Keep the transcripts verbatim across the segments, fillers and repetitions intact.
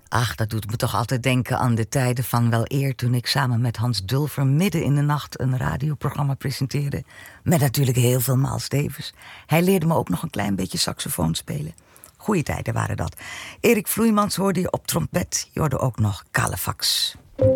Ach, dat doet me toch altijd denken aan de tijden van wel eer... toen ik samen met Hans Dulfer midden in de nacht een radioprogramma presenteerde. Met natuurlijk heel veel Miles Davis. Hij leerde me ook nog een klein beetje saxofoon spelen. Goeie tijden waren dat. Erik Vloeimans hoorde je op trompet. Je hoorde ook nog Calefax.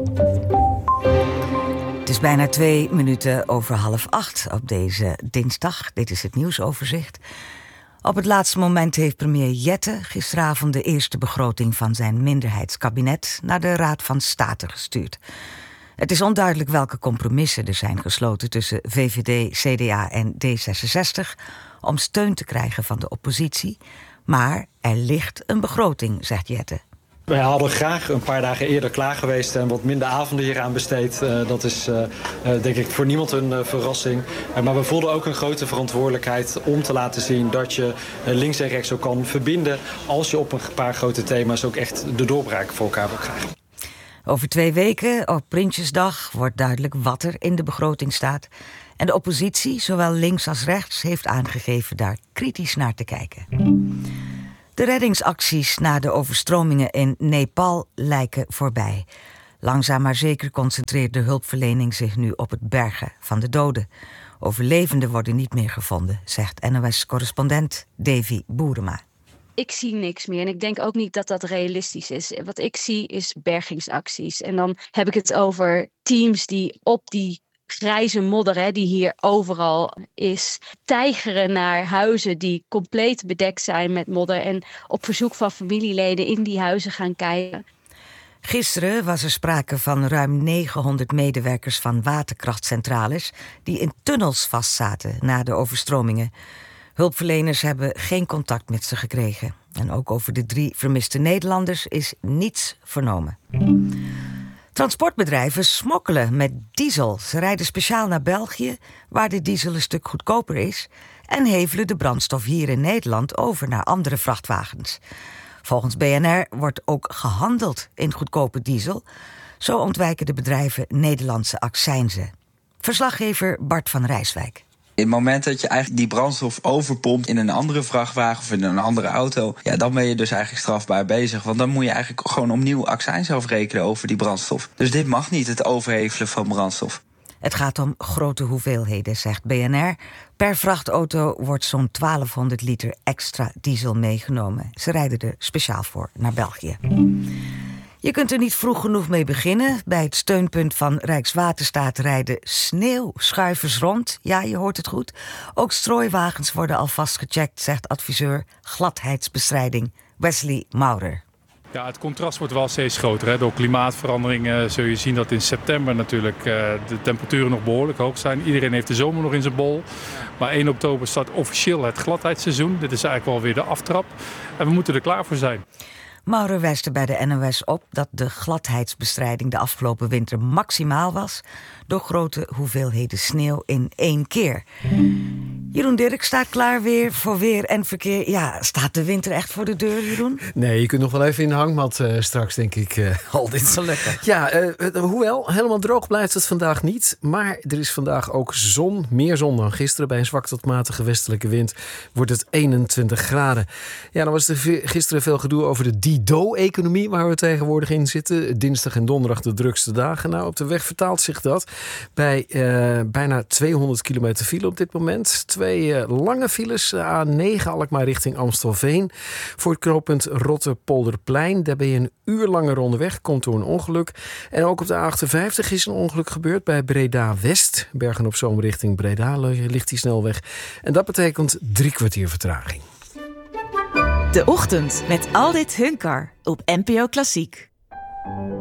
Het is bijna twee minuten over half acht op deze dinsdag. Dit is het nieuwsoverzicht. Op het laatste moment heeft premier Jette gisteravond de eerste begroting van zijn minderheidskabinet naar de Raad van State gestuurd. Het is onduidelijk welke compromissen er zijn gesloten tussen V V D, C D A en D zesenzestig om steun te krijgen van de oppositie. Maar er ligt een begroting, zegt Jette. Wij hadden graag een paar dagen eerder klaar geweest en wat minder avonden hieraan besteed. Uh, dat is uh, uh, denk ik voor niemand een uh, verrassing. Uh, maar we voelden ook een grote verantwoordelijkheid om te laten zien dat je uh, links en rechts ook kan verbinden als je op een paar grote thema's ook echt de doorbraak voor elkaar wil krijgen. Over twee weken, op Prinsjesdag, wordt duidelijk wat er in de begroting staat. En de oppositie, zowel links als rechts, heeft aangegeven daar kritisch naar te kijken. De reddingsacties na de overstromingen in Nepal lijken voorbij. Langzaam maar zeker concentreert de hulpverlening zich nu op het bergen van de doden. Overlevenden worden niet meer gevonden, zegt N O S-correspondent Davy Boerema. Ik zie niks meer en ik denk ook niet dat dat realistisch is. Wat ik zie is bergingsacties. En dan heb ik het over teams die op die grijze modder, hè, die hier overal is, tijgeren naar huizen die compleet bedekt zijn met modder en op verzoek van familieleden in die huizen gaan kijken. Gisteren was er sprake van ruim negenhonderd medewerkers van waterkrachtcentrales die in tunnels vastzaten na de overstromingen. Hulpverleners hebben geen contact met ze gekregen. En ook over de drie vermiste Nederlanders is niets vernomen. Transportbedrijven smokkelen met diesel. Ze rijden speciaal naar België, waar de diesel een stuk goedkoper is, en hevelen de brandstof hier in Nederland over naar andere vrachtwagens. Volgens B N R wordt ook gehandeld in goedkope diesel. Zo ontwijken de bedrijven Nederlandse accijnzen. Verslaggever Bart van Rijswijk. In het moment dat je eigenlijk die brandstof overpompt in een andere vrachtwagen of in een andere auto, ja, dan ben je dus eigenlijk strafbaar bezig. Want dan moet je eigenlijk gewoon opnieuw accijns afrekenen over die brandstof. Dus dit mag niet, het overhevelen van brandstof. Het gaat om grote hoeveelheden, zegt B N R. Per vrachtauto wordt zo'n twaalfhonderd liter extra diesel meegenomen. Ze rijden er speciaal voor naar België. Je kunt er niet vroeg genoeg mee beginnen. Bij het steunpunt van Rijkswaterstaat rijden sneeuwschuivers rond. Ja, je hoort het goed. Ook strooiwagens worden alvast gecheckt, zegt adviseur gladheidsbestrijding Wesley Maurer. Ja, het contrast wordt wel steeds groter. Hè. Door klimaatverandering uh, zul je zien dat in september natuurlijk uh, de temperaturen nog behoorlijk hoog zijn. Iedereen heeft de zomer nog in zijn bol. Maar één oktober start officieel het gladheidsseizoen. Dit is eigenlijk wel weer de aftrap. En we moeten er klaar voor zijn. Maurer wijst er bij de N O S op dat de gladheidsbestrijding de afgelopen winter maximaal was door grote hoeveelheden sneeuw in één keer. Jeroen Dirk staat klaar weer voor weer en verkeer. Ja, staat de winter echt voor de deur, Jeroen? Nee, je kunt nog wel even in de hangmat uh, straks, denk ik. Uh, al dit zo lekker. Ja, uh, uh, hoewel, helemaal droog blijft het vandaag niet. Maar er is vandaag ook zon, meer zon dan gisteren. Bij een zwak tot matige westelijke wind wordt het eenentwintig graden. Ja, dan was er gisteren veel gedoe over de Dido-economie waar we tegenwoordig in zitten. Dinsdag en donderdag de drukste dagen. Nou, op de weg vertaalt zich dat bij uh, bijna tweehonderd kilometer file op dit moment. Twee uh, lange files, A negen Alkmaar richting Amstelveen. Voor het knooppunt Rotterpolderplein. Daar ben je een uur langer onderweg, komt door een ongeluk. En ook op de A achtenvijftig is een ongeluk gebeurd bij Breda-West. Bergen op Zoom richting Breda ligt die snelweg. En dat betekent drie kwartier vertraging. De Ochtend met Aldit Hunkar op N P O Klassiek.